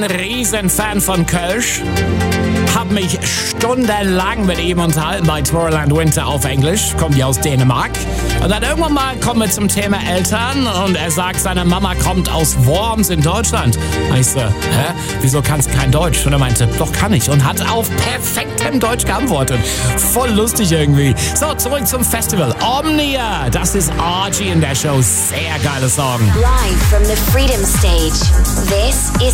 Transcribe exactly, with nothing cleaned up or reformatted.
ein Riesenfan von Kölsch. Hab mich stundenlang mit ihm unterhalten bei Tomorrowland Winter auf Englisch. Kommt ja aus Dänemark. Und dann irgendwann mal kommen wir zum Thema Eltern und er sagt, seine Mama kommt aus Worms in Deutschland. Und ich so, hä? Wieso kannst du kein Deutsch? Und er meinte, doch kann ich. Und hat auf perfektem Deutsch geantwortet. Voll lustig irgendwie. So, zurück zum Festival. Omnia, das ist R G in der Show. Sehr geile Song. Live from the Freedom Stage. This is